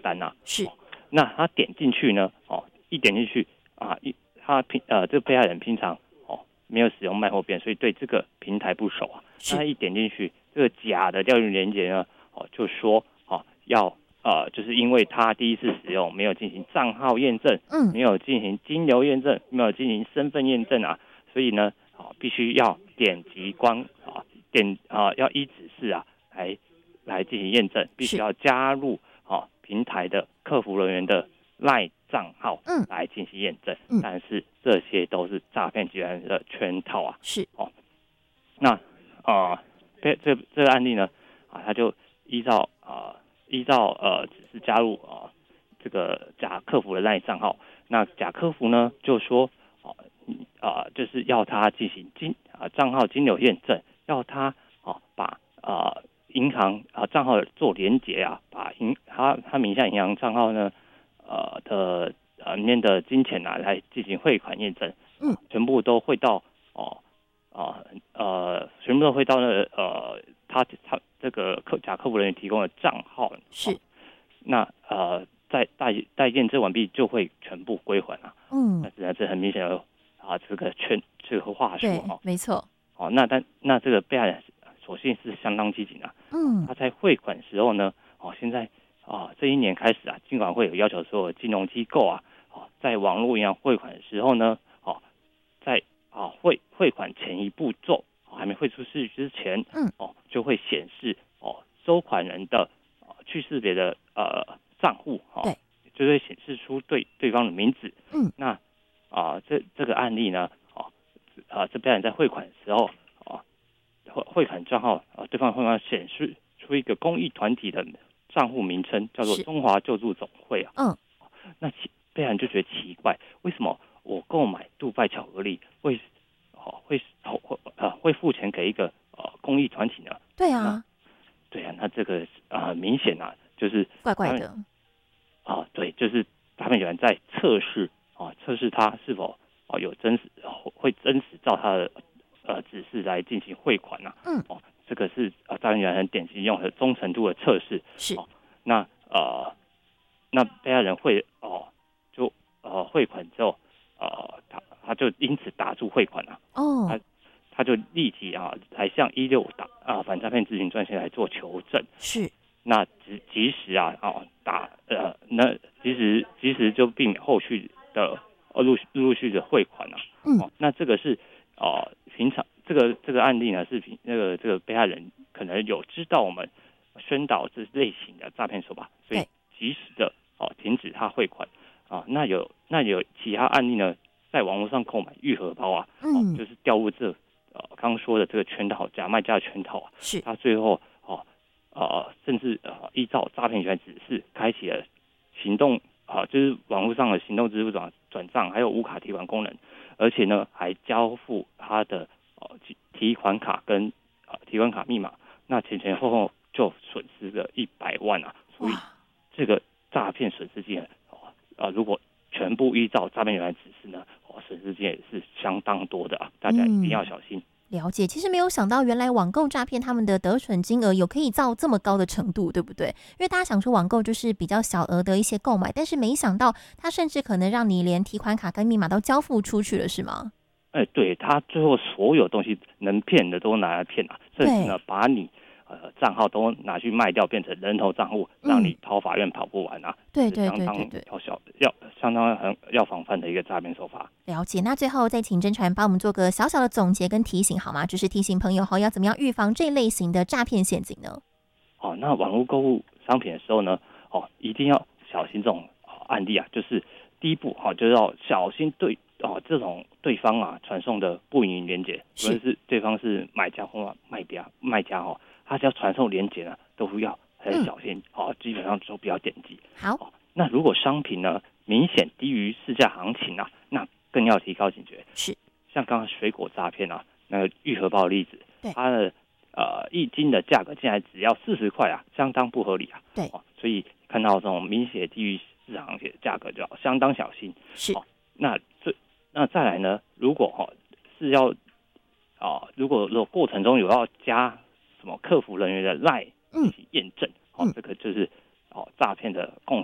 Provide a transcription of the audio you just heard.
单啊， 是， 那他点进去呢，一点进去啊，这个被害人平常没有使用卖货边，所以对这个平台不熟啊。那他一点进去，这个假的钓鱼连结呢，就说要就是因为他第一次使用，没有进行账号验证，没有进行金流验证，没有进行身份验证啊，所以呢，必须要点击要依指示啊来进行验证，必须要加入平台的客服人员的LINE账号来进行验证，但是这些都是诈骗集团的圈套啊。 是那这个案例呢他就依照指示加入这个假客服的LINE账号，那假客服呢就说就是要他进行账号金流验证，要他把银行账号做连结啊，把他名下银行账号呢里面的金钱来进行汇款验证，全部都汇到全部都汇到他这个假客服人员提供的账号是， 那在验证完毕就会全部归还啊。但是呢，这很明显的这个话术对，没错。 那这个被害人所幸是相当机警啊。他在汇款时候呢，现在这一年开始啊，金管会有要求所有金融机构啊，在网络银行汇款的时候呢，在汇款前一步骤还没汇出去之前，就会显示收款人的去识别的账户， 对， 就会显示出对方的名字。那这个案例呢，这被害人在汇款的时候，汇款账号对方汇款显示出一个公益团体的账户名称，叫做中华救助总会啊。那被害人就觉得奇怪，为什么我购买杜拜巧克力会付钱给一个公益团体呢？ 对啊， 那这个明显就是怪怪的对，就是诈骗集团在测试他是否有会真实照他的指示来进行汇款啊。这个是诈骗集团很典型用的忠诚度的测试。 是那被害人汇款之后，他就因此打住汇款啊。他就立即来向165反诈骗咨询专线来做求证。 是， 那及时及时就避免后续的陆续的汇款啊。那这个是平常这个案例呢是这个被害人可能有知道我们宣导这类型的诈骗手法，所以及时的停止他汇款那有其他案例呢，在网络上购买玉荷包啊，就是掉入刚刚说的这个圈套，假卖家的圈套啊。 是他最后甚至依照诈骗集团指示开启了行动就是网络上的行动支付转账，还有无卡提款功能，而且呢还交付他的提款卡跟提款卡密码，那前后就损失了100万啊。所以这个诈骗损失金如果全部依照诈骗集团指示呢，损失金也是相当多的啊，大家一定要小心。 了解，其实没有想到，原来网购诈骗他们的得逞金额有可以到这么高的程度，对不对？因为大家想说网购就是比较小额的一些购买，但是没想到他甚至可能让你连提款卡跟密码都交付出去了，是吗？ 对，他最后所有东西能骗的都拿来骗啊，甚至呢把你账号都拿去卖掉，变成人头账户，让你跑法院跑不完啊。 对， 相当要防范的一个诈骗手法。 了解，那最后再请真传帮我们做个小小的总结跟提醒好吗？就是提醒朋友要怎么样预防这类型的诈骗陷阱呢？ 那网络购物商品的时候呢，一定要小心这种案例啊，就是第一步就是要小心这种对方传送的不营运连结，无论是对方是买家或卖家他只要传送连结呢，都要很小心基本上都不要点击。 好， 那如果商品呢明显低于市价行情那更要提高警觉。 是， 像刚刚水果诈骗那个玉荷包的例子， 对， 它的1斤的价格竟然只要40块相当不合理啊。 对， 所以看到这种明显低于市场行情的价格就要相当小心。 是， 那再来呢，如果是要如果过程中有要加什么客服人员的LINE进行验证，这个就是诈骗的共